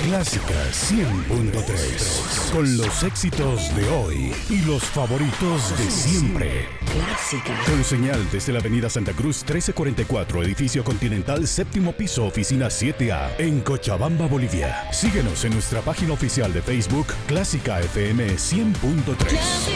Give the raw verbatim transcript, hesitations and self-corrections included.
Clásica cien punto tres. Con los éxitos de hoy y los favoritos de siempre. Clásica. Con señal desde la avenida Santa Cruz trece cuarenta y cuatro, edificio Continental, séptimo piso, oficina siete A, en Cochabamba, Bolivia. Síguenos en nuestra página oficial de Facebook, Clásica F M cien punto tres.